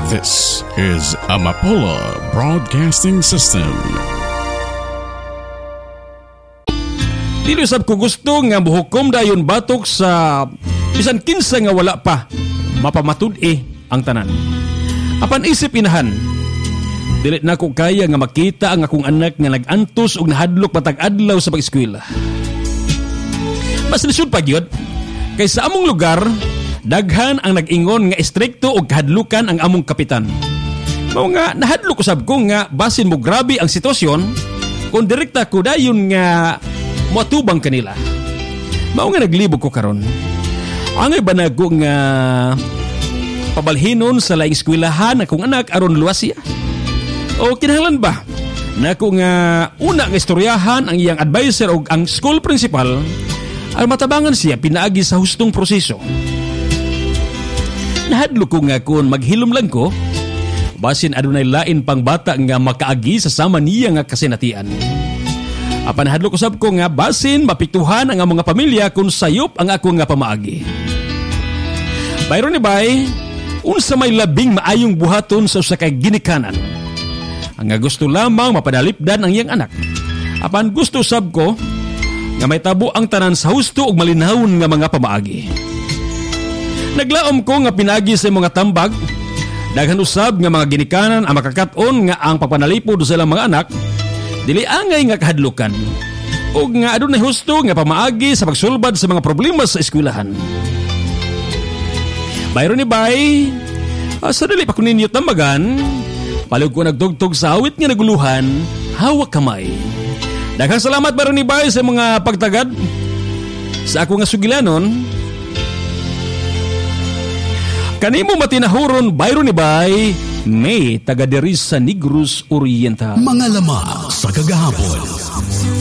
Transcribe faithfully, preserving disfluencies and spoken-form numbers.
This is Amapola Broadcasting System. Dili sab ko gusto nga buhukom dayon batok sa bisan kinsa nga wala pa mapamatud-i ang tanan. Apan isip inahan, dili na ko kaya nga makita ang akong anak nga nag-antos og nahadlok matag adlaw sa pag-eskwela. Mas lisod pa gyud kay sa among lugar daghan ang nag-ingon nga istrikto og kahadlukan ang among kapitan. Mao nga nahadlok usab ko nga basin mo grabe ang sitwasyon kung direkta ko dayon nga moatubang kanila. Mao nga naglibog ko karon. Angay ba na ko nga pabalhinon sa laing eskwelahan akong anak aron luwas siya? O kinahanglan ba na ko nga una nga istoryahan ang iyang advisor o ang school principal aron matabangan siya pinaagi sa hustong proseso? Nahadlo ko nga kung maghilom lang ko, basin adunay lain pang bata nga makaagi sa sama niya nga kasinatian. Apan nahadlo ko sab ko nga basin mapiktuhan ang mga pamilya kung sayop ang ako nga pamaagi. Bayron ni bay, unsa may labing maayong buhaton sa usa ka ginikanan. Ang nga gusto lamang mapadalipdan ang iyang anak. Apan gusto sab ko nga may tabo ang tanan sa husto ug malinhawon nga mga pamaagi. Naglaom ko nga pinagi sa mga tambag, daghan usab nga mga ginikanan ang makakaton nga ang pagpanalipod sa ilang mga anak, dili angay nga kahadlukan, o nga adunay husto nga pamaagi sa pagsulbad sa mga problema sa eskwelahan. Bayron ni bay, sa dili pa ko ninyo tambagan, palug ko nagtugtog sa awit nga naguluhan, hawak kamay. Daghang salamat bayron ni bay sa mga pagtagad sa ako nga sugilanon. Kanimo matinahuron bayron ni bay, may taga diri sa Negros Oriental. Mga lamang sa kagahapon.